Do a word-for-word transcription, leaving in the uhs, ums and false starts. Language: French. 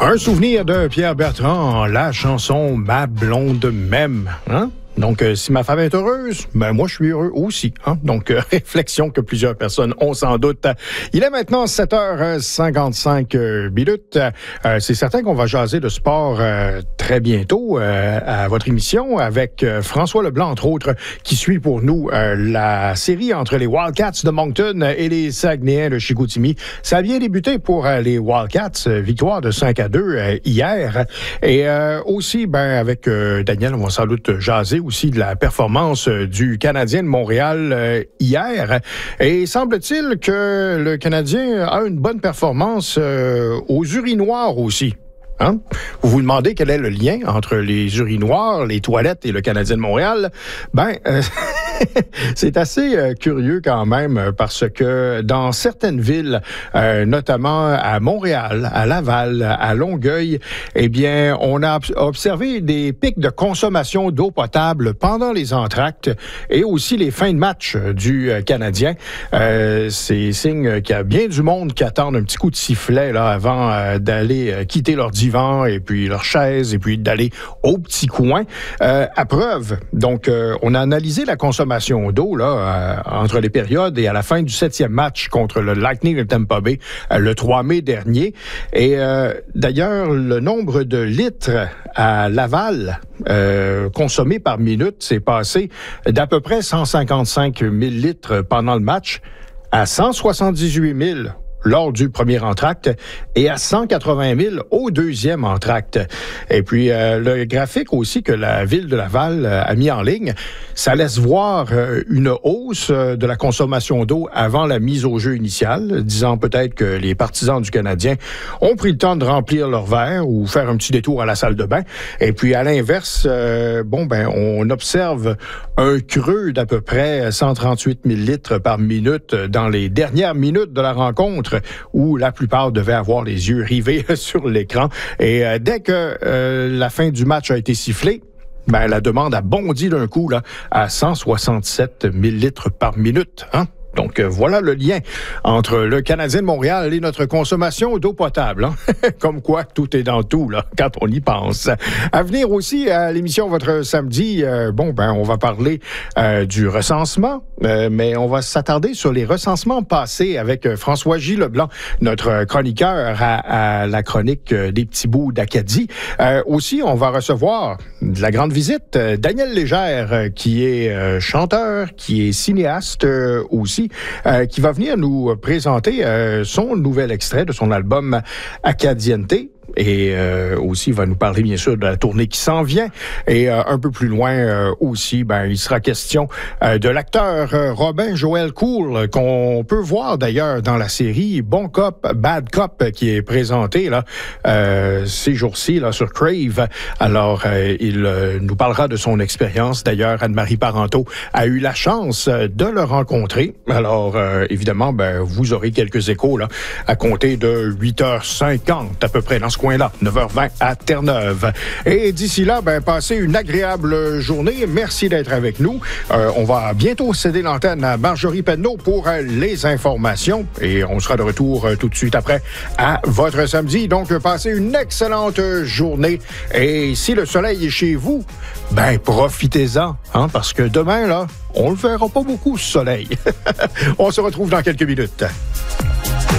Un souvenir de Pierre Bertrand, la chanson « Ma blonde m'aime ». Hein? Donc, euh, si ma femme est heureuse, ben moi, je suis heureux aussi. Hein? Donc, euh, réflexion que plusieurs personnes ont sans doute. Il est maintenant sept heures cinquante-cinq minutes. Euh, c'est certain qu'on va jaser de sport euh, très bientôt euh, à votre émission avec euh, François Leblanc, entre autres, qui suit pour nous euh, la série entre les Wildcats de Moncton et les Saguenayens de Chicoutimi. Ça a bien débuté pour euh, les Wildcats, euh, victoire de cinq à deux euh, hier. Et euh, aussi, ben avec euh, Daniel, on va sans doute jaser aussi de la performance du Canadien de Montréal euh, hier. Et semble-t-il que le Canadien a une bonne performance euh, aux urinoirs aussi. Hein? Vous vous demandez quel est le lien entre les urinoirs, les toilettes et le Canadien de Montréal? Ben, euh, c'est assez euh, curieux quand même parce que dans certaines villes, euh, notamment à Montréal, à Laval, à Longueuil, eh bien, on a observé des pics de consommation d'eau potable pendant les entr'actes et aussi les fins de match du euh, Canadien. Euh, c'est signe qu'il y a bien du monde qui attend un petit coup de sifflet là avant euh, d'aller euh, quitter leur divan et puis leur chaise, et puis d'aller au petit coin. Euh, à preuve, donc, euh, on a analysé la consommation d'eau là euh, entre les périodes et à la fin du septième match contre le Lightning de Tampa Bay euh, le trois mai dernier. Et euh, d'ailleurs, le nombre de litres à Laval euh, consommés par minute s'est passé d'à peu près cent cinquante-cinq mille litres pendant le match à cent soixante-dix-huit mille lors du premier entracte et à cent quatre-vingt mille au deuxième entracte. Et puis, euh, le graphique aussi que la ville de Laval euh, a mis en ligne, ça laisse voir euh, une hausse euh, de la consommation d'eau avant la mise au jeu initiale, disant peut-être que les partisans du Canadien ont pris le temps de remplir leur verre ou faire un petit détour à la salle de bain. Et puis, à l'inverse, euh, bon, ben, on observe un creux d'à peu près cent trente-huit mille litres par minute dans les dernières minutes de la rencontre, où la plupart devaient avoir les yeux rivés sur l'écran. Et euh, dès que euh, la fin du match a été sifflée, ben, la demande a bondi d'un coup là, à cent soixante-sept mille litres par minute. Hein? Donc, euh, voilà le lien entre le Canadien de Montréal et notre consommation d'eau potable. Hein? Comme quoi, tout est dans tout, là, quand on y pense. À venir aussi à l'émission Votre Samedi, euh, bon, ben, on va parler euh, du recensement, euh, mais on va s'attarder sur les recensements passés avec euh, François-J. Leblanc, notre chroniqueur à, à la chronique euh, des petits bouts d'Acadie. Euh, aussi, on va recevoir de la grande visite, euh, Daniel Légère, euh, qui est euh, chanteur, qui est cinéaste euh, aussi, Euh, qui va venir nous présenter euh, son nouvel extrait de son album Acadiente. Et euh, aussi, il va nous parler, bien sûr, de la tournée qui s'en vient. Et euh, un peu plus loin euh, aussi, ben, il sera question euh, de l'acteur euh, Robin Joël Cool, qu'on peut voir d'ailleurs dans la série Bon Cop, Bad Cop, qui est présentée là, euh, ces jours-ci là, sur Crave. Alors, euh, il euh, nous parlera de son expérience. D'ailleurs, Anne-Marie Parenteau a eu la chance de le rencontrer. Alors, euh, évidemment, ben, vous aurez quelques échos là, à compter de huit heures cinquante à peu près dans ce coin-là, neuf heures vingt à Terre-Neuve. Et d'ici là, ben, passez une agréable journée. Merci d'être avec nous. Euh, on va bientôt céder l'antenne à Marjorie Penneau pour euh, les informations. Et on sera de retour euh, tout de suite après à Votre Samedi. Donc, passez une excellente journée. Et si le soleil est chez vous, ben, profitez-en, hein, parce que demain, là, on le verra pas beaucoup, ce soleil. On se retrouve dans quelques minutes.